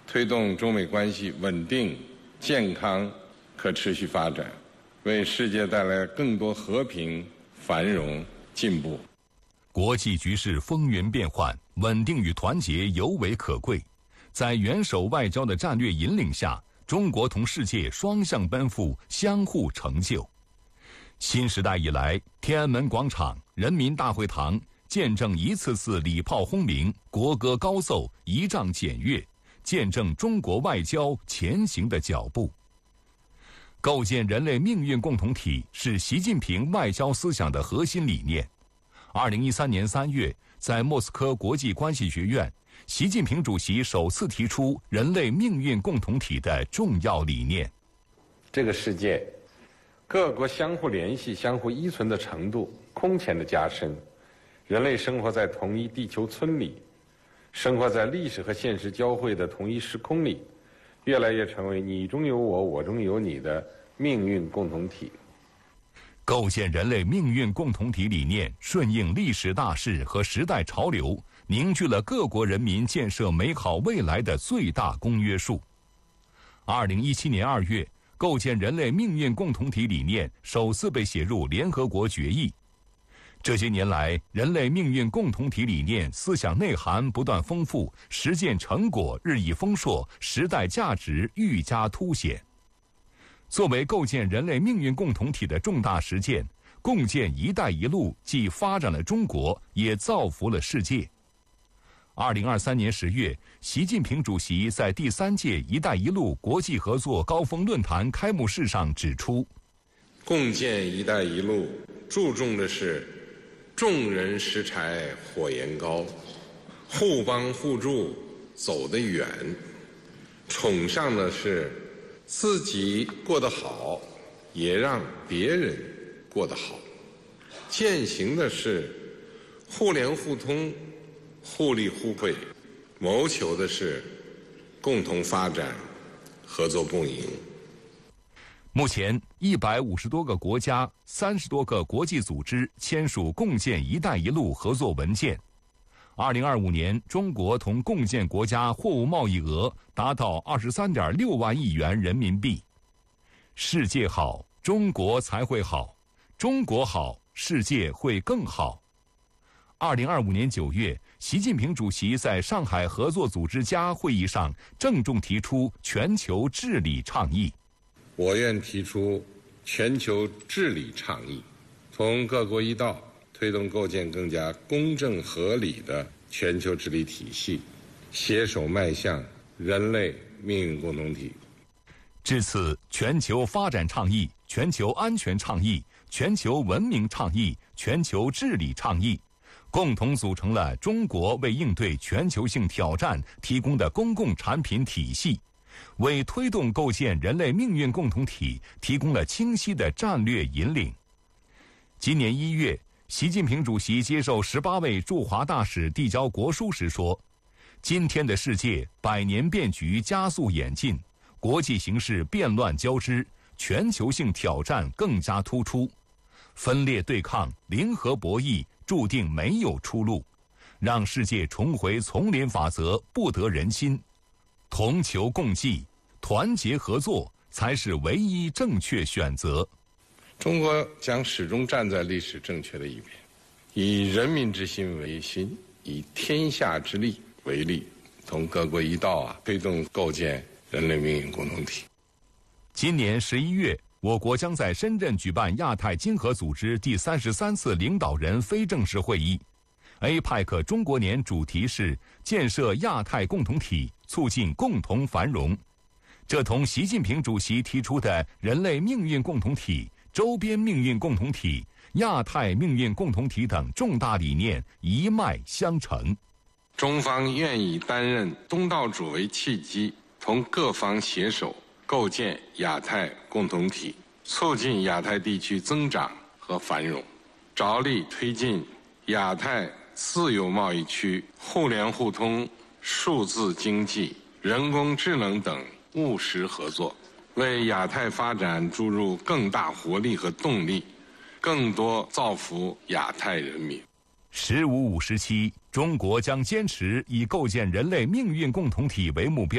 推动中美关系稳定、健康、可持续发展，为世界带来更多和平、繁荣、进步。 国际局势风云变幻，稳定与团结尤为可贵。在元首外交的战略引领下，中国同世界双向奔赴，相互成就。新时代以来，天安门广场、人民大会堂见证一次次礼炮轰鸣，国歌高奏，仪仗检阅，见证中国外交前行的脚步。构建人类命运共同体是习近平外交思想的核心理念。2013年3月，在莫斯科国际关系学院，习近平主席首次提出人类命运共同体的重要理念。 这个世界，各国相互联系、相互依存的程度空前的加深，人类生活在同一地球村里，生活在历史和现实交汇的同一时空里，越来越成为你中有我，我中有你的命运共同体。 构建人类命运共同体理念，顺应历史大势和时代潮流，凝聚了各国人民建设美好未来的最大公约数。2017年2月，构建人类命运共同体理念首次被写入联合国决议。这些年来，人类命运共同体理念思想内涵不断丰富，实践成果日益丰硕，时代价值愈加凸显。作为构建人类命运共同体的重大实践，共建“一带一路”既发展了中国，也造福了世界。2023年10月，习近平主席在第3届“一带一路”国际合作高峰论坛开幕式上指出， 共建“一带一路”注重的是众人拾柴火焰高，互帮互助走得远，崇尚的是自己过得好，也让别人过得好，践行的是互联互通、互利互惠，谋求的是共同发展、合作共赢。 目前150多个国家、30多个国际组织签署共建“一带一路”合作文件。2025年，中国同共建国家货物贸易额达到23.6万亿元人民币。世界好，中国才会好；中国好，世界会更好。2025年9月，习近平主席在上海合作组织家会议上郑重提出全球治理倡议。 我愿提出全球治理倡议，从各国一道推动构建更加公正合理的全球治理体系，携手迈向人类命运共同体。 至此，全球发展倡议、全球安全倡议、全球文明倡议、全球治理倡议，共同组成了中国为应对全球性挑战提供的公共产品体系，为推动构建人类命运共同体提供了清晰的战略引领。今年1月，习近平主席接受18位驻华大使递交国书时说，今天的世界百年变局加速演进，国际形势变乱交织，全球性挑战更加突出，分裂对抗、零和博弈注定没有出路，让世界重回丛林法则不得人心，同求共济、团结合作才是唯一正确选择。 中国将始终站在历史正确的一边，以人民之心为心，以天下之利为利，同各国一道推动构建人类命运共同体。 今年11月，我国将在深圳举办亚太经合组织第33次领导人非正式会议。APEC 中国年主题是建设亚太共同体，促进共同繁荣。这同习近平主席提出的人类命运共同体、周边命运共同体、亚太命运共同体等重大理念一脉相承。 中方愿以担任东道主为契机，同各方携手构建亚太共同体，促进亚太地区增长和繁荣，着力推进亚太自由贸易区互联互通、数字经济、人工智能等务实合作，为亚太发展注入更大活力和动力，更多造福亚太人民。 15-5时期，中国将坚持以构建人类命运共同体为目标，